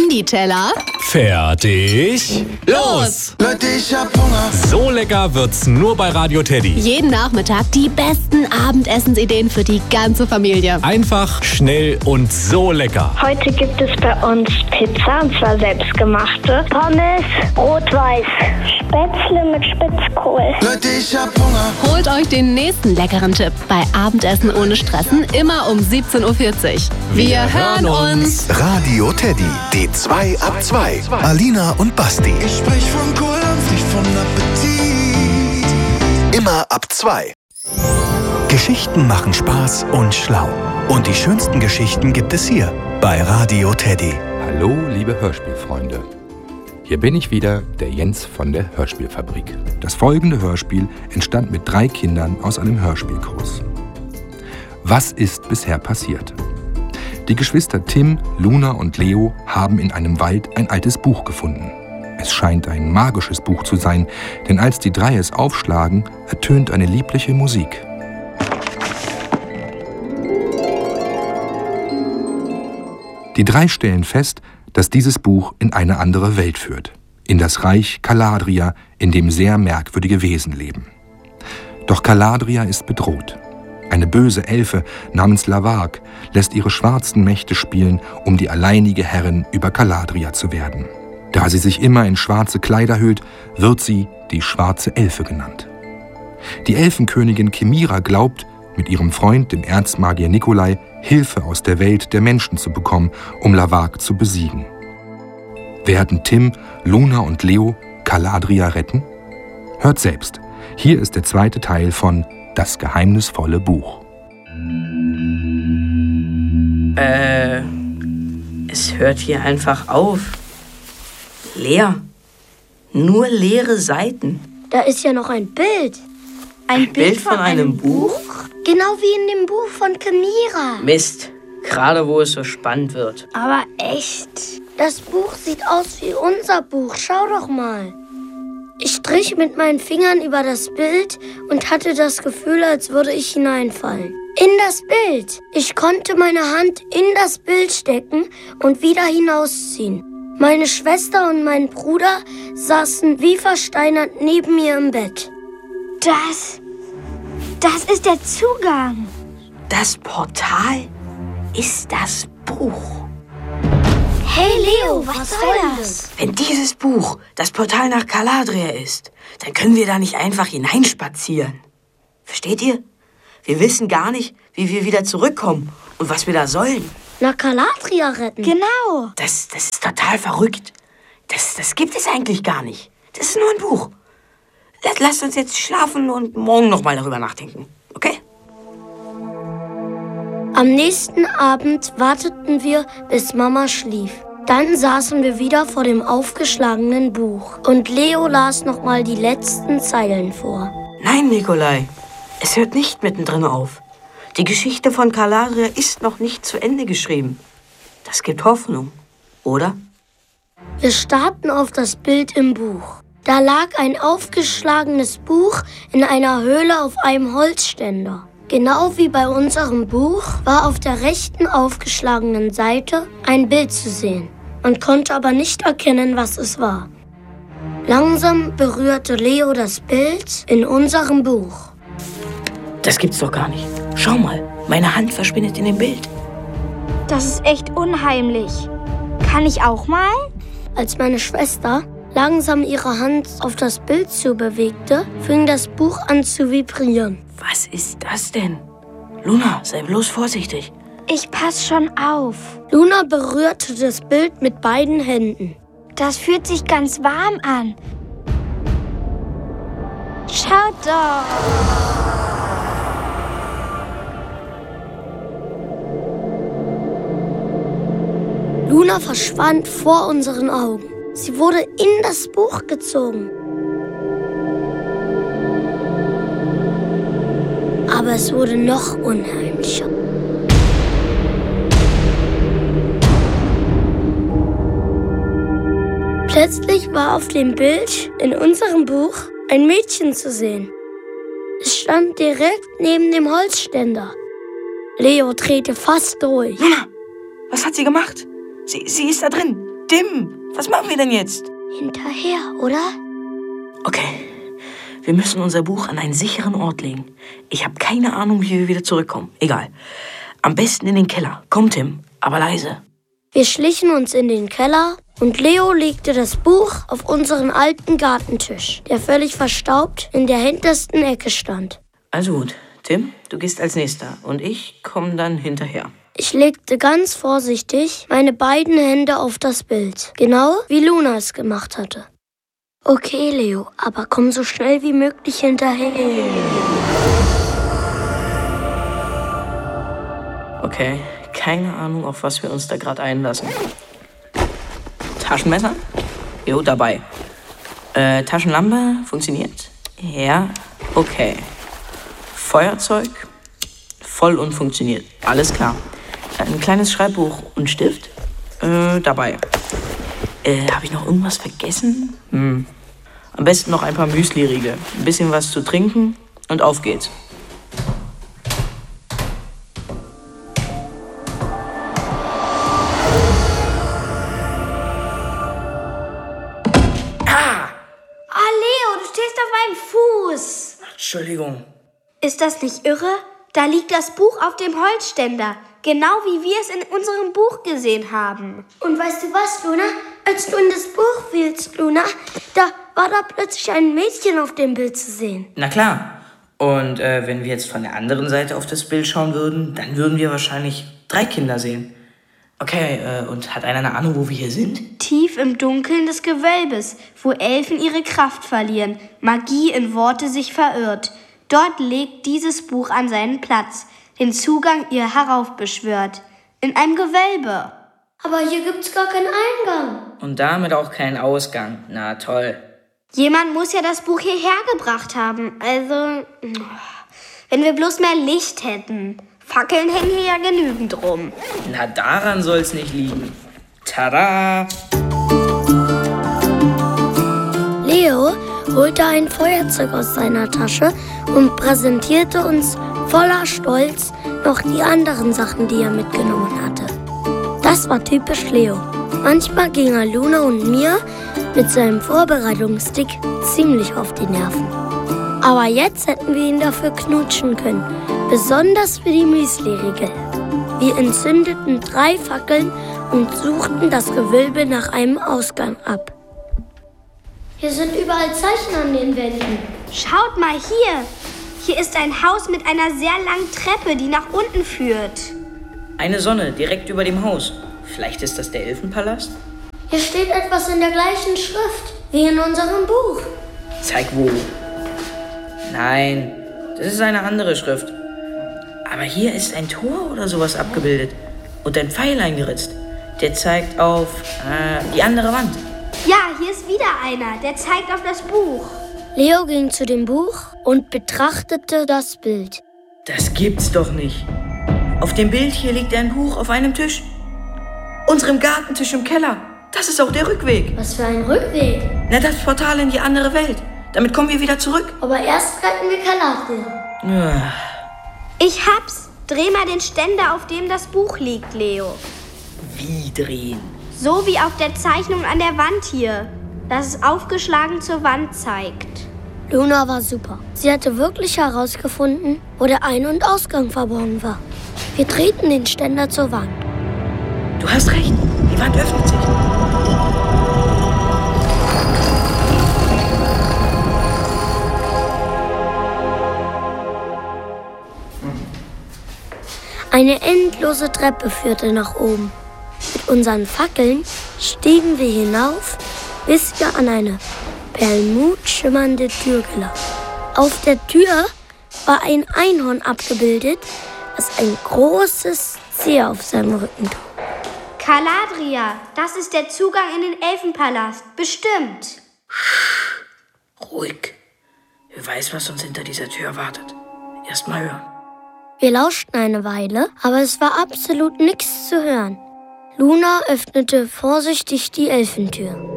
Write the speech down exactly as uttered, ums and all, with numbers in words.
Andi-Teller. Fertig. Los! Leute, ich hab Hunger. So lecker wird's nur bei Radio Teddy. Jeden Nachmittag die besten Abendessensideen für die ganze Familie. Einfach, schnell und so lecker. Heute gibt es bei uns Pizza, und zwar selbstgemachte. Pommes, rot-weiß. Spätzle mit Spitzkohl. Leute, ich hab Hunger. Holt euch den nächsten leckeren Tipp bei Abendessen ohne Stressen, immer um siebzehn Uhr vierzig. Wir, Wir hören uns. Radio Teddy, D zwei ab zwei. Alina und Basti. Ich sprech von Kunst, nicht von Appetit. Immer ab zwei. Geschichten machen Spaß und schlau. Und die schönsten Geschichten gibt es hier bei Radio Teddy. Hallo, liebe Hörspielfreunde. Hier bin ich wieder, der Jens von der Hörspielfabrik. Das folgende Hörspiel entstand mit drei Kindern aus einem Hörspielkurs. Was ist bisher passiert? Die Geschwister Tim, Luna und Leo haben in einem Wald ein altes Buch gefunden. Es scheint ein magisches Buch zu sein, denn als die drei es aufschlagen, ertönt eine liebliche Musik. Die drei stellen fest, dass dieses Buch in eine andere Welt führt, in das Reich Caladria, in dem sehr merkwürdige Wesen leben. Doch Caladria ist bedroht. Eine böse Elfe namens Lavag lässt ihre schwarzen Mächte spielen, um die alleinige Herrin über Caladria zu werden. Da sie sich immer in schwarze Kleider hüllt, wird sie die schwarze Elfe genannt. Die Elfenkönigin Chimira glaubt, mit ihrem Freund, dem Erzmagier Nikolai, Hilfe aus der Welt der Menschen zu bekommen, um Lavag zu besiegen. Werden Tim, Luna und Leo Caladria retten? Hört selbst. Hier ist der zweite Teil von Das geheimnisvolle Buch. Äh, es hört hier einfach auf. Leer. Nur leere Seiten. Da ist ja noch ein Bild. Ein, ein Bild, Bild von, von einem, einem Buch? Genau wie in dem Buch von Chimira. Mist. Gerade wo es so spannend wird. Aber echt. Das Buch sieht aus wie unser Buch. Schau doch mal. Ich strich mit meinen Fingern über das Bild und hatte das Gefühl, als würde ich hineinfallen. In das Bild. Ich konnte meine Hand in das Bild stecken und wieder hinausziehen. Meine Schwester und mein Bruder saßen wie versteinert neben mir im Bett. Das, das ist der Zugang. Das Portal ist das Buch. Hey Leo, was, was soll das? Wenn dieses Buch das Portal nach Caladria ist, dann können wir da nicht einfach hineinspazieren. Versteht ihr? Wir wissen gar nicht, wie wir wieder zurückkommen und was wir da sollen. Nach Caladria retten? Genau. Das, das ist total verrückt. Das, das gibt es eigentlich gar nicht. Das ist nur ein Buch. Lasst uns jetzt schlafen und morgen noch mal darüber nachdenken, okay? Am nächsten Abend warteten wir, bis Mama schlief. Dann saßen wir wieder vor dem aufgeschlagenen Buch und Leo las noch mal die letzten Zeilen vor. Nein, Nikolai, es hört nicht mittendrin auf. Die Geschichte von Caladria ist noch nicht zu Ende geschrieben. Das gibt Hoffnung, oder? Wir starrten auf das Bild im Buch. Da lag ein aufgeschlagenes Buch in einer Höhle auf einem Holzständer. Genau wie bei unserem Buch war auf der rechten aufgeschlagenen Seite ein Bild zu sehen. Man konnte aber nicht erkennen, was es war. Langsam berührte Leo das Bild in unserem Buch. Das gibt's doch gar nicht. Schau mal, meine Hand verschwindet in dem Bild. Das ist echt unheimlich. Kann ich auch mal? Als meine Schwester langsam ihre Hand auf das Bild zubewegte, fing das Buch an zu vibrieren. Was ist das denn? Luna, sei bloß vorsichtig. Ich pass schon auf. Luna berührte das Bild mit beiden Händen. Das fühlt sich ganz warm an. Schaut doch. Luna verschwand vor unseren Augen. Sie wurde in das Buch gezogen. Aber es wurde noch unheimlicher. Plötzlich war auf dem Bild in unserem Buch ein Mädchen zu sehen. Es stand direkt neben dem Holzständer. Leo drehte fast durch. Luna, was hat sie gemacht? Sie, sie ist da drin. Tim, was machen wir denn jetzt? Hinterher, oder? Okay, wir müssen unser Buch an einen sicheren Ort legen. Ich habe keine Ahnung, wie wir wieder zurückkommen. Egal. Am besten in den Keller. Komm, Tim, aber leise. Wir schlichen uns in den Keller und Leo legte das Buch auf unseren alten Gartentisch, der völlig verstaubt in der hintersten Ecke stand. Also gut, Tim, du gehst als Nächster und ich komme dann hinterher. Ich legte ganz vorsichtig meine beiden Hände auf das Bild, genau wie Luna es gemacht hatte. Okay, Leo, aber komm so schnell wie möglich hinterher. Okay, keine Ahnung, auf was wir uns da gerade einlassen. Taschenmesser? Jo, dabei. Äh, Taschenlampe? Funktioniert? Ja, okay. Feuerzeug? Voll und funktioniert. Alles klar. Ein kleines Schreibbuch und Stift? Äh, dabei. Äh, habe ich noch irgendwas vergessen? Hm. Am besten noch ein paar Müsli-Riegel. Ein bisschen was zu trinken und auf geht's. Entschuldigung. Ist das nicht irre? Da liegt das Buch auf dem Holzständer. Genau wie wir es in unserem Buch gesehen haben. Und weißt du was, Luna? Als du in das Buch fielst, Luna, da war da plötzlich ein Mädchen auf dem Bild zu sehen. Na klar. Und äh, wenn wir jetzt von der anderen Seite auf das Bild schauen würden, dann würden wir wahrscheinlich drei Kinder sehen. Okay, äh, und hat einer eine Ahnung, wo wir hier sind? Tief im Dunkeln des Gewölbes, wo Elfen ihre Kraft verlieren, Magie in Worte sich verirrt. Dort legt dieses Buch an seinen Platz, den Zugang ihr heraufbeschwört. In einem Gewölbe. Aber hier gibt's gar keinen Eingang. Und damit auch keinen Ausgang. Na toll. Jemand muss ja das Buch hierher gebracht haben. Also, wenn wir bloß mehr Licht hätten. Fackeln hängen hier ja genügend rum. Na, daran soll's nicht liegen. Tada! Leo holte ein Feuerzeug aus seiner Tasche und präsentierte uns voller Stolz noch die anderen Sachen, die er mitgenommen hatte. Das war typisch Leo. Manchmal ging er Luna und mir mit seinem Vorbereitungsstick ziemlich auf die Nerven. Aber jetzt hätten wir ihn dafür knutschen können. Besonders für die Müsli-Riegel. Wir entzündeten drei Fackeln und suchten das Gewölbe nach einem Ausgang ab. Hier sind überall Zeichen an den Wänden. Schaut mal hier. Hier ist ein Haus mit einer sehr langen Treppe, die nach unten führt. Eine Sonne direkt über dem Haus. Vielleicht ist das der Elfenpalast? Hier steht etwas in der gleichen Schrift wie in unserem Buch. Zeig wo. Nein, das ist eine andere Schrift. Aber hier ist ein Tor oder sowas abgebildet und ein Pfeil eingeritzt. Der zeigt auf äh, die andere Wand. Ja, hier ist wieder einer, der zeigt auf das Buch. Leo ging zu dem Buch und betrachtete das Bild. Das gibt's doch nicht. Auf dem Bild hier liegt ein Buch auf einem Tisch. Unserem Gartentisch im Keller. Das ist auch der Rückweg. Was für ein Rückweg? Na, das Portal in die andere Welt. Damit kommen wir wieder zurück. Aber erst retten wir Calabria. Ich hab's. Dreh mal den Ständer, auf dem das Buch liegt, Leo. Wie drehen? So wie auf der Zeichnung an der Wand hier, dass es aufgeschlagen zur Wand zeigt. Luna war super. Sie hatte wirklich herausgefunden, wo der Ein- und Ausgang verborgen war. Wir drehten den Ständer zur Wand. Du hast recht. Die Wand öffnet sich. Eine endlose Treppe führte nach oben. Mit unseren Fackeln stiegen wir hinauf, bis wir an eine perlmutschimmernde Tür gelangen. Auf der Tür war ein Einhorn abgebildet, das ein großes C auf seinem Rücken trug. Calabria, das ist der Zugang in den Elfenpalast. Bestimmt. Ruhig. Wer weiß, was uns hinter dieser Tür wartet. Erst mal hören. Wir lauschten eine Weile, aber es war absolut nichts zu hören. Luna öffnete vorsichtig die Elfentür.